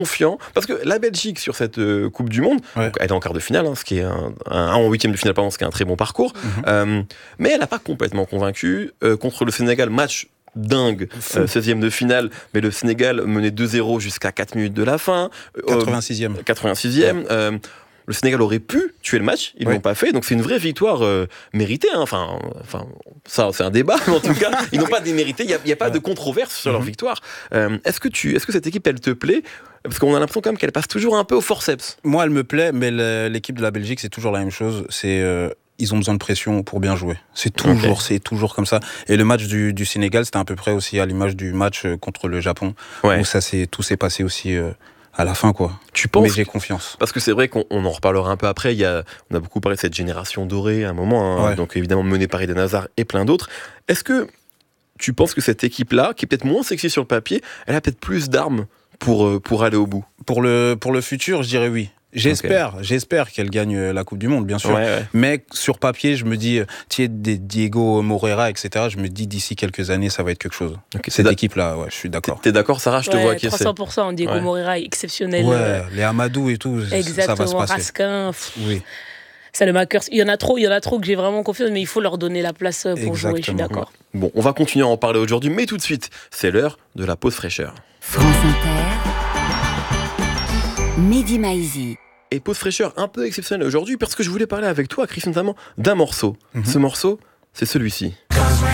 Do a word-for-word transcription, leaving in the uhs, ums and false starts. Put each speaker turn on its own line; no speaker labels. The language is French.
confiant, parce que la Belgique sur cette euh, Coupe du Monde,
Ouais.
donc, elle est en quart de finale, hein, ce qui est un, un, en huitième de finale, pardon, ce qui est un très bon parcours,
Mhm.
euh, mais elle n'a pas complètement convaincu euh, contre le Sénégal, match dingue, euh, seizième de finale, mais le Sénégal menait deux zéro jusqu'à quatre minutes de la fin, euh,
quatre-vingt-sixième.
quatre-vingt-sixième.
Ouais.
Euh, le Sénégal aurait pu tuer le match, ils ne
Ouais.
l'ont pas fait, donc c'est une vraie victoire euh, méritée. Hein. Enfin, enfin, ça c'est un débat, mais en tout cas, ils n'ont pas démérité. Il n'y a, y a pas
Ouais.
de controverse sur
Mhm.
leur victoire. Euh, est-ce que tu, est-ce que cette équipe, elle te plaît? Parce qu'on a l'impression quand même qu'elle passe toujours un peu au forceps.
Moi, elle me plaît, mais le- l'équipe de la Belgique, c'est toujours la même chose. C'est euh, ils ont besoin de pression pour bien jouer. C'est toujours,
Ok.
c'est toujours comme ça. Et le match du, du Sénégal, c'était à peu près aussi à l'image du match euh, contre le Japon,
Ouais.
où ça s'est tout s'est passé aussi euh, à la fin, quoi.
Tu
Mais
penses
j'ai confiance.
Parce que c'est vrai qu'on on en reparlera un peu après. Il y a, on a beaucoup parlé de cette génération dorée à un moment, hein,
Ouais.
donc évidemment menée par Eden Hazard et plein d'autres. Est-ce que tu penses que cette équipe-là, qui est peut-être moins sexy sur le papier, elle a peut-être plus d'armes pour, euh, pour aller au bout?
Pour le pour le futur, je dirais oui. J'espère, j'espère qu'elle gagne euh, la Coupe du Monde, bien sûr.
Ouais, ouais.
Mais sur papier, je me dis, euh, tu sais, des Diego Moreira, et cetera. Je me dis d'ici quelques années, ça va être quelque chose.
Ok,
Cette
t'es
équipe-là, ouais, je suis
d'a-
d'accord.
T'es d'accord, Sarah? Je te
Ouais,
vois acquiescer.
trois cents pour cent, Diego
Ouais.
Moreira est exceptionnel.
Ouais,
euh,
les Amadou et tout, ça va se
Exactement,
passer.
Raskin, pff,
Oui,
Salemackers. Il y en a trop, il y en a trop que j'ai vraiment confiance, mais il faut leur donner la place euh, pour jouer, je suis
Exactement.
d'accord.
Bon, on va continuer à en parler aujourd'hui, mais tout de suite, c'est l'heure de la pause fraîcheur.
France Inter, Mehdi Maizi.
Et pause fraîcheur un peu exceptionnelle aujourd'hui, parce que je voulais parler avec toi, Chris, notamment d'un morceau.
Mhm.
Ce morceau, c'est celui-ci.